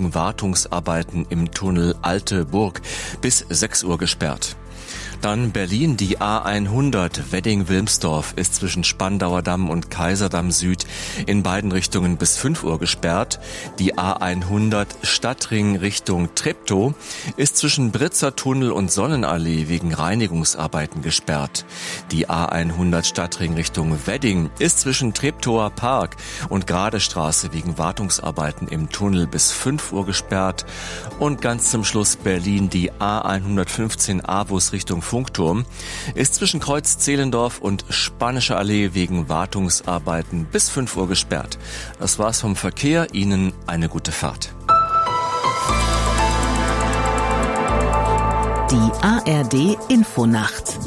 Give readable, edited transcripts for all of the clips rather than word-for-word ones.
wegen Wartungsarbeiten im Tunnel Alte Burg bis 6 Uhr gesperrt. Dann Berlin, die A100 Wedding-Wilmsdorf ist zwischen Spandauer Damm und Kaiserdamm Süd in beiden Richtungen bis 5 Uhr gesperrt. Die A100 Stadtring Richtung Treptow ist zwischen Britzer Tunnel und Sonnenallee wegen Reinigungsarbeiten gesperrt. Die A100 Stadtring Richtung Wedding ist zwischen Treptower Park und Gradestraße wegen Wartungsarbeiten im Tunnel bis 5 Uhr gesperrt. Und ganz zum Schluss Berlin, die A115 Avus Richtung Funkturm ist zwischen Kreuz Zehlendorf und Spanische Allee wegen Wartungsarbeiten bis 5 Uhr gesperrt. Das war's vom Verkehr. Ihnen eine gute Fahrt. Die ARD Infonacht.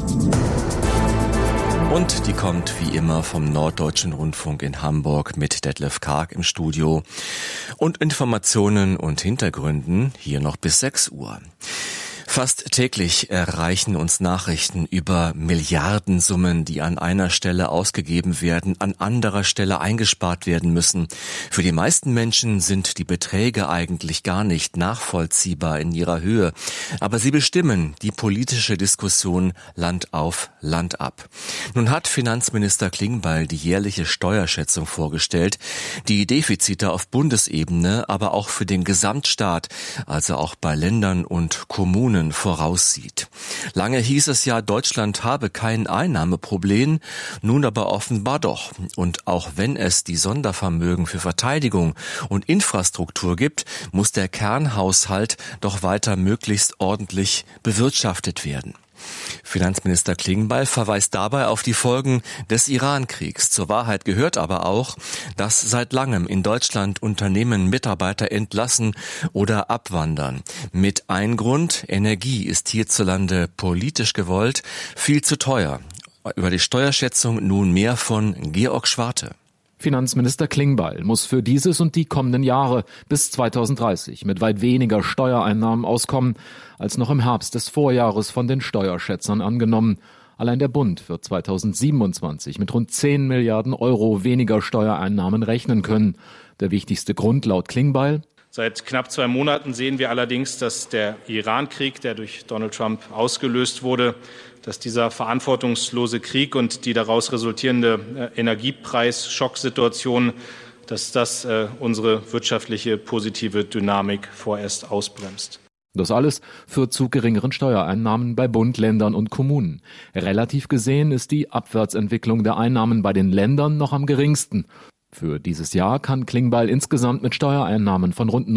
Und die kommt wie immer vom Norddeutschen Rundfunk in Hamburg mit Detlef Karg im Studio. Und Informationen und Hintergründen hier noch bis 6 Uhr. Fast täglich erreichen uns Nachrichten über Milliardensummen, die an einer Stelle ausgegeben werden, an anderer Stelle eingespart werden müssen. Für die meisten Menschen sind die Beträge eigentlich gar nicht nachvollziehbar in ihrer Höhe, aber sie bestimmen die politische Diskussion Land auf, Land ab. Nun hat Finanzminister Klingbeil die jährliche Steuerschätzung vorgestellt, die Defizite auf Bundesebene, aber auch für den Gesamtstaat, also auch bei Ländern und Kommunen voraussieht. Lange hieß es ja, Deutschland habe kein Einnahmeproblem, nun aber offenbar doch. Und auch wenn es die Sondervermögen für Verteidigung und Infrastruktur gibt, muss der Kernhaushalt doch weiter möglichst ordentlich bewirtschaftet werden. Finanzminister Klingbeil verweist dabei auf die Folgen des Iran-Kriegs. Zur Wahrheit gehört aber auch, dass seit langem in Deutschland Unternehmen Mitarbeiter entlassen oder abwandern. Mit ein Grund: Energie ist hierzulande politisch gewollt viel zu teuer. Über die Steuerschätzung nun mehr von Georg Schwarte. Finanzminister Klingbeil muss für dieses und die kommenden Jahre bis 2030 mit weit weniger Steuereinnahmen auskommen, als noch im Herbst des Vorjahres von den Steuerschätzern angenommen. Allein der Bund wird 2027 mit rund 10 Milliarden Euro weniger Steuereinnahmen rechnen können. Der wichtigste Grund laut Klingbeil: Seit knapp 2 Monaten sehen wir allerdings, dass der Iran-Krieg, der durch Donald Trump ausgelöst wurde, dass dieser verantwortungslose Krieg und die daraus resultierende Energiepreisschocksituation, dass das unsere wirtschaftliche positive Dynamik vorerst ausbremst. Das alles führt zu geringeren Steuereinnahmen bei Bund, Ländern und Kommunen. Relativ gesehen ist die Abwärtsentwicklung der Einnahmen bei den Ländern noch am geringsten. Für dieses Jahr kann Klingbeil insgesamt mit Steuereinnahmen von rund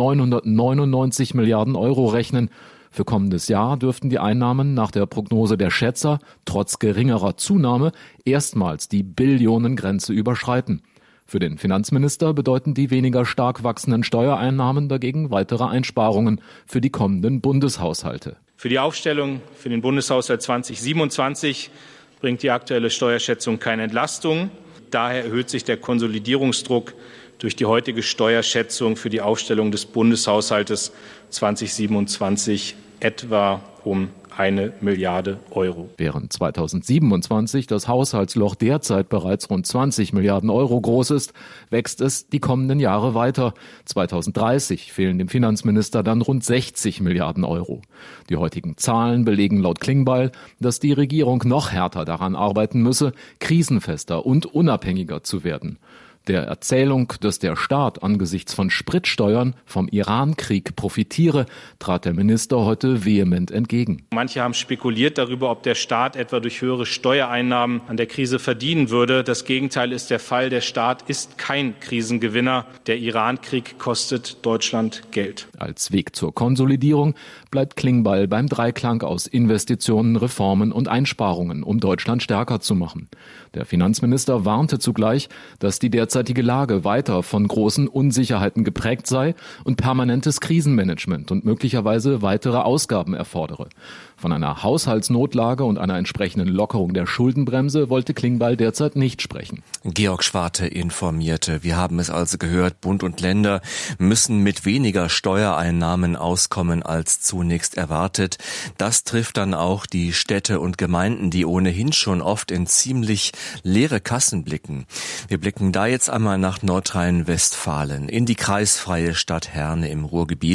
999 Milliarden Euro rechnen. Für kommendes Jahr dürften die Einnahmen nach der Prognose der Schätzer trotz geringerer Zunahme erstmals die Billionengrenze überschreiten. Für den Finanzminister bedeuten die weniger stark wachsenden Steuereinnahmen dagegen weitere Einsparungen für die kommenden Bundeshaushalte. Für die Aufstellung für den Bundeshaushalt 2027 bringt die aktuelle Steuerschätzung keine Entlastung. Daher erhöht sich der Konsolidierungsdruck durch die heutige Steuerschätzung für die Aufstellung des Bundeshaushaltes 2027 etwa um 1 Milliarde Euro. Während 2027 das Haushaltsloch derzeit bereits rund 20 Milliarden Euro groß ist, wächst es die kommenden Jahre weiter. 2030 fehlen dem Finanzminister dann rund 60 Milliarden Euro. Die heutigen Zahlen belegen laut Klingbeil, dass die Regierung noch härter daran arbeiten müsse, krisenfester und unabhängiger zu werden. Der Erzählung, dass der Staat angesichts von Spritsteuern vom Iran-Krieg profitiere, trat der Minister heute vehement entgegen. Manche haben spekuliert darüber, ob der Staat etwa durch höhere Steuereinnahmen an der Krise verdienen würde. Das Gegenteil ist der Fall. Der Staat ist kein Krisengewinner. Der Iran-Krieg kostet Deutschland Geld. Als Weg zur Konsolidierung bleibt Klingbeil beim Dreiklang aus Investitionen, Reformen und Einsparungen, um Deutschland stärker zu machen. Der Finanzminister warnte zugleich, dass die derzeitige Lage weiter von großen Unsicherheiten geprägt sei und permanentes Krisenmanagement und möglicherweise weitere Ausgaben erfordere. Von einer Haushaltsnotlage und einer entsprechenden Lockerung der Schuldenbremse wollte Klingbeil derzeit nicht sprechen. Georg Schwarte informierte. Wir haben es also gehört, Bund und Länder müssen mit weniger Steuereinnahmen auskommen als zunächst erwartet. Das trifft dann auch die Städte und Gemeinden, die ohnehin schon oft in ziemlich leere Kassen blicken. Wir blicken da jetzt einmal nach Nordrhein-Westfalen, in die kreisfreie Stadt Herne im Ruhrgebiet.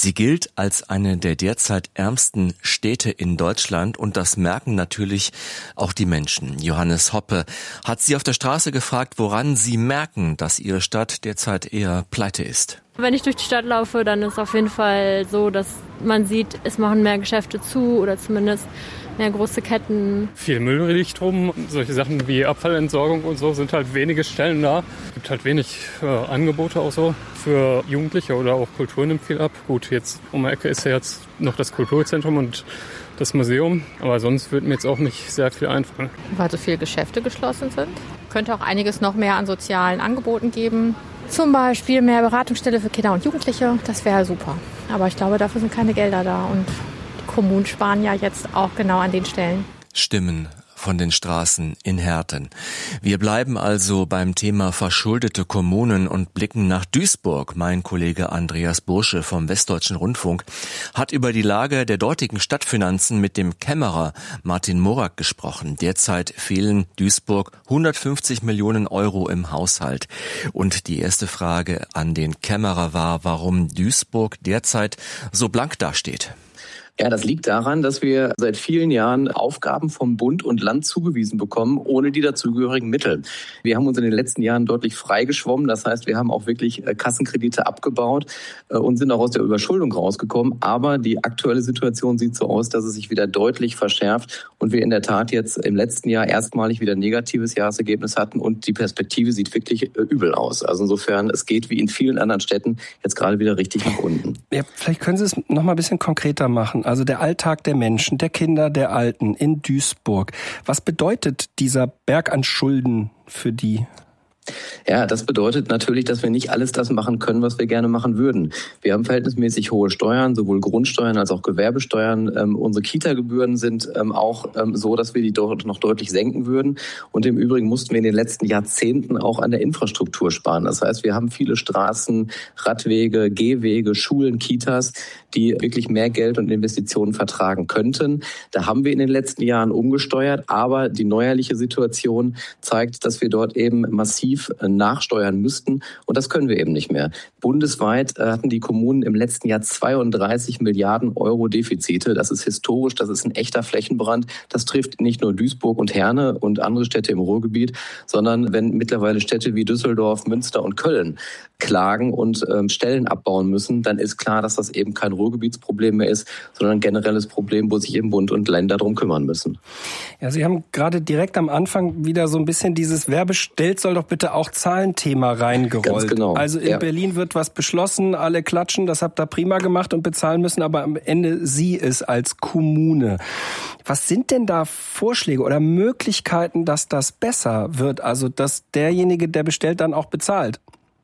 Sie gilt als eine der derzeit ärmsten Städte in Deutschland und das merken natürlich auch die Menschen. Johannes Hoppe hat sie auf der Straße gefragt, woran sie merken, dass ihre Stadt derzeit eher pleite ist. Wenn ich durch die Stadt laufe, dann ist es auf jeden Fall so, dass man sieht, es machen mehr Geschäfte zu oder zumindest mehr große Ketten. Viel Müll liegt rum. Solche Sachen wie Abfallentsorgung und so sind halt wenige Stellen da. Es gibt halt wenig Angebote auch so für Jugendliche oder auch Kultur nimmt viel ab. Gut, jetzt um die Ecke ist ja jetzt noch das Kulturzentrum und das Museum, aber sonst würde mir jetzt auch nicht sehr viel einfallen. Weil so viele Geschäfte geschlossen sind. Könnte auch einiges noch mehr an sozialen Angeboten geben. Zum Beispiel mehr Beratungsstelle für Kinder und Jugendliche, das wäre super. Aber ich glaube, dafür sind keine Gelder da und die Kommunen sparen ja jetzt auch genau an den Stellen. Stimmen von den Straßen in Herten. Wir bleiben also beim Thema verschuldete Kommunen und blicken nach Duisburg. Mein Kollege Andreas Bursche vom Westdeutschen Rundfunk hat über die Lage der dortigen Stadtfinanzen mit dem Kämmerer Martin Morak gesprochen. Derzeit fehlen Duisburg 150 Millionen Euro im Haushalt. Und die erste Frage an den Kämmerer war, warum Duisburg derzeit so blank dasteht. Ja, das liegt daran, dass wir seit vielen Jahren Aufgaben vom Bund und Land zugewiesen bekommen, ohne die dazugehörigen Mittel. Wir haben uns in den letzten Jahren deutlich freigeschwommen. Das heißt, wir haben auch wirklich Kassenkredite abgebaut und sind auch aus der Überschuldung rausgekommen. Aber die aktuelle Situation sieht so aus, dass es sich wieder deutlich verschärft und wir in der Tat jetzt im letzten Jahr erstmalig wieder ein negatives Jahresergebnis hatten und die Perspektive sieht wirklich übel aus. Also insofern, es geht wie in vielen anderen Städten jetzt gerade wieder richtig nach unten. Ja, vielleicht können Sie es noch mal ein bisschen konkreter machen. Also der Alltag der Menschen, der Kinder, der Alten in Duisburg. Was bedeutet dieser Berg an Schulden für die? Ja, das bedeutet natürlich, dass wir nicht alles das machen können, was wir gerne machen würden. Wir haben verhältnismäßig hohe Steuern, sowohl Grundsteuern als auch Gewerbesteuern. Unsere Kita-Gebühren sind auch so, dass wir die dort noch deutlich senken würden. Und im Übrigen mussten wir in den letzten Jahrzehnten auch an der Infrastruktur sparen. Das heißt, wir haben viele Straßen, Radwege, Gehwege, Schulen, Kitas, die wirklich mehr Geld und Investitionen vertragen könnten. Da haben wir in den letzten Jahren umgesteuert, aber die neuerliche Situation zeigt, dass wir dort eben massiv nachsteuern müssten und das können wir eben nicht mehr. Bundesweit hatten die Kommunen im letzten Jahr 32 Milliarden Euro Defizite. Das ist historisch, das ist ein echter Flächenbrand. Das trifft nicht nur Duisburg und Herne und andere Städte im Ruhrgebiet, sondern wenn mittlerweile Städte wie Düsseldorf, Münster und Köln klagen und Stellen abbauen müssen, dann ist klar, dass das eben kein Ruhrgebietsproblem mehr ist, sondern ein generelles Problem, wo sich eben Bund und Länder darum kümmern müssen. Ja, Sie haben gerade direkt am Anfang wieder so ein bisschen dieses Wer bestellt, soll doch bitte auch Zahlenthema reingerollt. Ganz genau. Also in Berlin wird was beschlossen, alle klatschen, das habt ihr prima gemacht und bezahlen müssen, aber am Ende Sie es als Kommune. Was sind denn da Vorschläge oder Möglichkeiten, dass das besser wird? Also dass derjenige, der bestellt, dann auch bezahlt?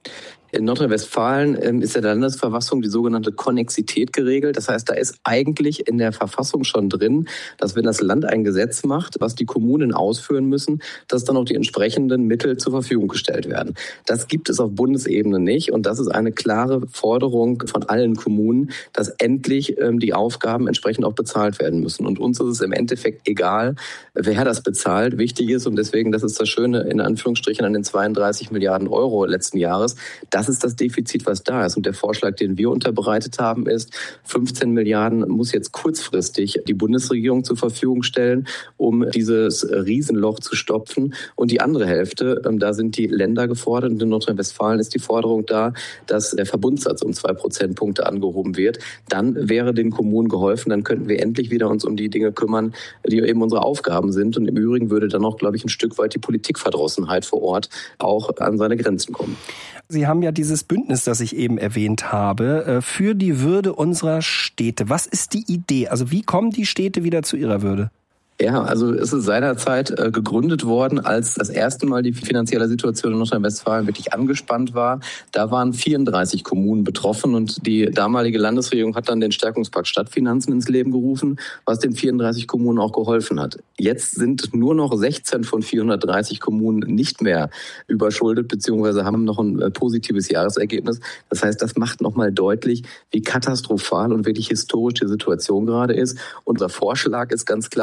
In Nordrhein-Westfalen ist in der Landesverfassung die sogenannte Konnexität geregelt. Das heißt, da ist eigentlich in der Verfassung schon drin, dass wenn das Land ein Gesetz macht, was die Kommunen ausführen müssen, dass dann auch die entsprechenden Mittel zur Verfügung gestellt werden. Das gibt es auf Bundesebene nicht und das ist eine klare Forderung von allen Kommunen, dass endlich die Aufgaben entsprechend auch bezahlt werden müssen. Und uns ist es im Endeffekt egal, wer das bezahlt. Wichtig ist, und deswegen, das ist das Schöne in Anführungsstrichen an den 32 Milliarden Euro letzten Jahres, das ist das Defizit, was da ist. Und der Vorschlag, den wir unterbreitet haben, ist, 15 Milliarden muss jetzt kurzfristig die Bundesregierung zur Verfügung stellen, um dieses Riesenloch zu stopfen. Und die andere Hälfte, da sind die Länder gefordert. Und in Nordrhein-Westfalen ist die Forderung da, dass der Verbundssatz um 2 Prozentpunkte angehoben wird. Dann wäre den Kommunen geholfen. Dann könnten wir endlich wieder uns um die Dinge kümmern, die eben unsere Aufgaben sind. Und im Übrigen würde dann auch, glaube ich, ein Stück weit die Politikverdrossenheit vor Ort auch an seine Grenzen kommen. Sie haben ja dieses Bündnis, das ich eben erwähnt habe, für die Würde unserer Städte. Was ist die Idee? Also wie kommen die Städte wieder zu ihrer Würde? Ja, also es ist seinerzeit gegründet worden, als das erste Mal die finanzielle Situation in Nordrhein-Westfalen wirklich angespannt war. Da waren 34 Kommunen betroffen und die damalige Landesregierung hat dann den Stärkungspakt Stadtfinanzen ins Leben gerufen, was den 34 Kommunen auch geholfen hat. Jetzt sind nur noch 16 von 430 Kommunen nicht mehr überschuldet, beziehungsweise haben noch ein positives Jahresergebnis. Das heißt, das macht nochmal deutlich, wie katastrophal und wirklich historisch die Situation gerade ist. Unser Vorschlag ist ganz klar,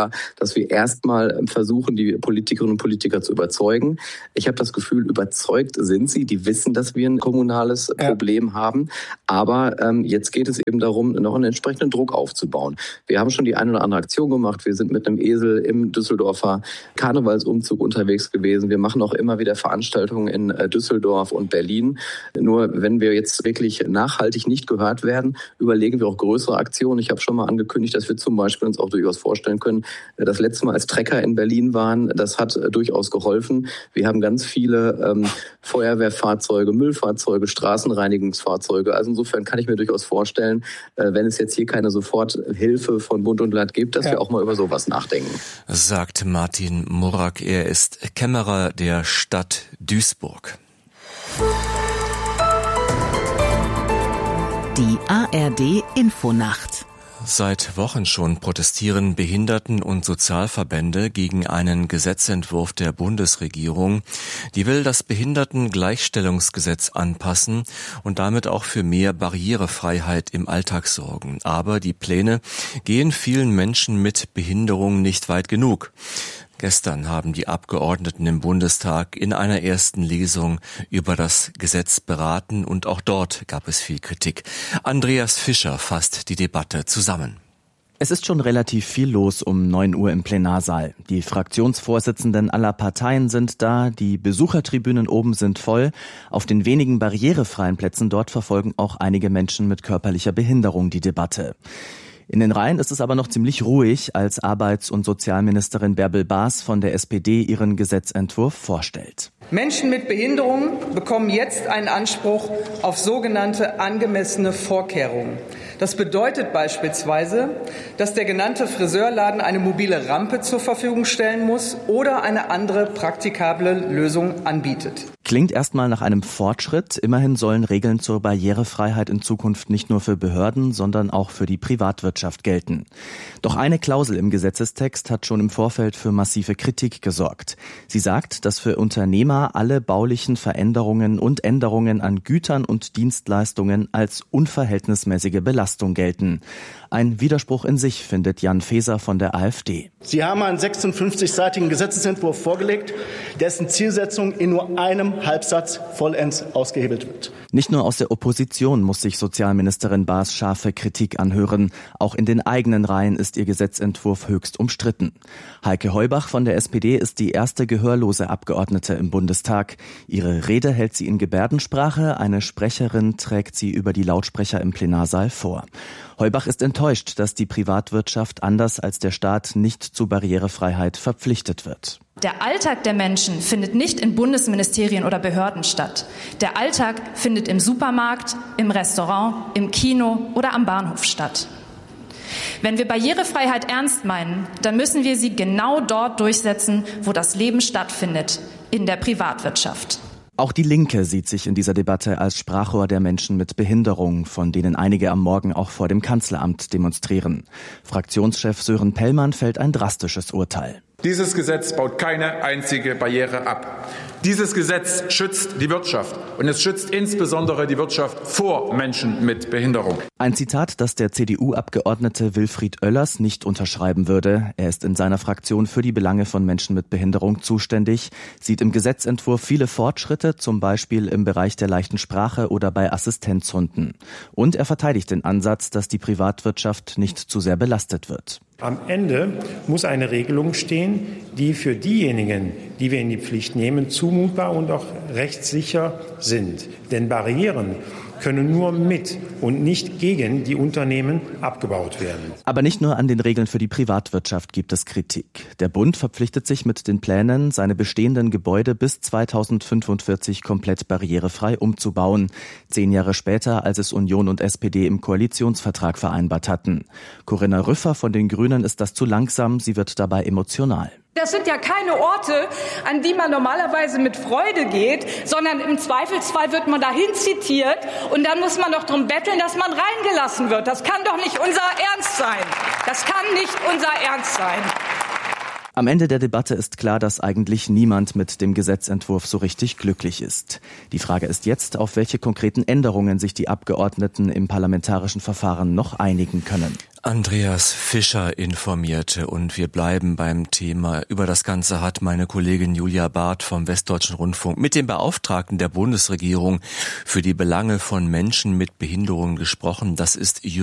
dass wir erstmal versuchen, die Politikerinnen und Politiker zu überzeugen. Ich habe das Gefühl, überzeugt sind sie. Die wissen, dass wir ein kommunales Problem haben. Aber jetzt geht es eben darum, noch einen entsprechenden Druck aufzubauen. Wir haben schon die eine oder andere Aktion gemacht. Wir sind mit einem Esel im Düsseldorfer Karnevalsumzug unterwegs gewesen. Wir machen auch immer wieder Veranstaltungen in Düsseldorf und Berlin. Nur wenn wir jetzt wirklich nachhaltig nicht gehört werden, überlegen wir auch größere Aktionen. Ich habe schon mal angekündigt, dass wir zum Beispiel uns auch durchaus vorstellen können, das letzte Mal als Trecker in Berlin waren, das hat durchaus geholfen. Wir haben ganz viele Feuerwehrfahrzeuge, Müllfahrzeuge, Straßenreinigungsfahrzeuge. Also insofern kann ich mir durchaus vorstellen, wenn es jetzt hier keine Soforthilfe von Bund und Land gibt, dass wir auch mal über sowas nachdenken. Sagt Martin Murak. Er ist Kämmerer der Stadt Duisburg. Die ARD Infonacht. Seit Wochen schon protestieren Behinderten- und Sozialverbände gegen einen Gesetzentwurf der Bundesregierung. Die will das Behindertengleichstellungsgesetz anpassen und damit auch für mehr Barrierefreiheit im Alltag sorgen. Aber die Pläne gehen vielen Menschen mit Behinderung nicht weit genug. Gestern haben die Abgeordneten im Bundestag in einer ersten Lesung über das Gesetz beraten und auch dort gab es viel Kritik. Andreas Fischer fasst die Debatte zusammen. Es ist schon relativ viel los um 9 Uhr im Plenarsaal. Die Fraktionsvorsitzenden aller Parteien sind da, die Besuchertribünen oben sind voll. Auf den wenigen barrierefreien Plätzen dort verfolgen auch einige Menschen mit körperlicher Behinderung die Debatte. In den Reihen ist es aber noch ziemlich ruhig, als Arbeits- und Sozialministerin Bärbel Baas von der SPD ihren Gesetzentwurf vorstellt. Menschen mit Behinderungen bekommen jetzt einen Anspruch auf sogenannte angemessene Vorkehrungen. Das bedeutet beispielsweise, dass der genannte Friseurladen eine mobile Rampe zur Verfügung stellen muss oder eine andere praktikable Lösung anbietet. Klingt erstmal nach einem Fortschritt. Immerhin sollen Regeln zur Barrierefreiheit in Zukunft nicht nur für Behörden, sondern auch für die Privatwirtschaft gelten. Doch eine Klausel im Gesetzestext hat schon im Vorfeld für massive Kritik gesorgt. Sie sagt, dass für Unternehmer alle baulichen Veränderungen und Änderungen an Gütern und Dienstleistungen als unverhältnismäßige Belastung gelten. Ein Widerspruch in sich, findet Jan Faeser von der AfD. Sie haben einen 56-seitigen Gesetzesentwurf vorgelegt, dessen Zielsetzung in nur einem Halbsatz vollends ausgehebelt wird. Nicht nur aus der Opposition muss sich Sozialministerin Baas scharfe Kritik anhören. Auch in den eigenen Reihen ist ihr Gesetzentwurf höchst umstritten. Heike Heubach von der SPD ist die erste gehörlose Abgeordnete im Bundestag. Ihre Rede hält sie in Gebärdensprache. Eine Sprecherin trägt sie über die Lautsprecher im Plenarsaal vor. Heubach ist enttäuscht, dass die Privatwirtschaft anders als der Staat nicht zu Barrierefreiheit verpflichtet wird. Der Alltag der Menschen findet nicht in Bundesministerien oder Behörden statt. Der Alltag findet im Supermarkt, im Restaurant, im Kino oder am Bahnhof statt. Wenn wir Barrierefreiheit ernst meinen, dann müssen wir sie genau dort durchsetzen, wo das Leben stattfindet, in der Privatwirtschaft. Auch die Linke sieht sich in dieser Debatte als Sprachrohr der Menschen mit Behinderung, von denen einige am Morgen auch vor dem Kanzleramt demonstrieren. Fraktionschef Sören Pellmann fällt ein drastisches Urteil. Dieses Gesetz baut keine einzige Barriere ab. Dieses Gesetz schützt die Wirtschaft und es schützt insbesondere die Wirtschaft vor Menschen mit Behinderung. Ein Zitat, das der CDU-Abgeordnete Wilfried Oellers nicht unterschreiben würde. Er ist in seiner Fraktion für die Belange von Menschen mit Behinderung zuständig, sieht im Gesetzentwurf viele Fortschritte, zum Beispiel im Bereich der leichten Sprache oder bei Assistenzhunden. Und er verteidigt den Ansatz, dass die Privatwirtschaft nicht zu sehr belastet wird. Am Ende muss eine Regelung stehen, die für diejenigen, die wir in die Pflicht nehmen, zumutbar und auch rechtssicher sind. Denn Barrieren können nur mit und nicht gegen die Unternehmen abgebaut werden. Aber nicht nur an den Regeln für die Privatwirtschaft gibt es Kritik. Der Bund verpflichtet sich mit den Plänen, seine bestehenden Gebäude bis 2045 komplett barrierefrei umzubauen. 10 Jahre später, als es Union und SPD im Koalitionsvertrag vereinbart hatten. Corinna Rüffer von den Grünen ist das zu langsam, sie wird dabei emotional. Das sind ja keine Orte, an die man normalerweise mit Freude geht, sondern im Zweifelsfall wird man dahin zitiert und dann muss man doch drum betteln, dass man reingelassen wird. Das kann doch nicht unser Ernst sein. Das kann nicht unser Ernst sein. Am Ende der Debatte ist klar, dass eigentlich niemand mit dem Gesetzentwurf so richtig glücklich ist. Die Frage ist jetzt, auf welche konkreten Änderungen sich die Abgeordneten im parlamentarischen Verfahren noch einigen können. Andreas Fischer informierte und wir bleiben beim Thema. Über das Ganze hat meine Kollegin Julia Barth vom Westdeutschen Rundfunk mit dem Beauftragten der Bundesregierung für die Belange von Menschen mit Behinderungen gesprochen. Das ist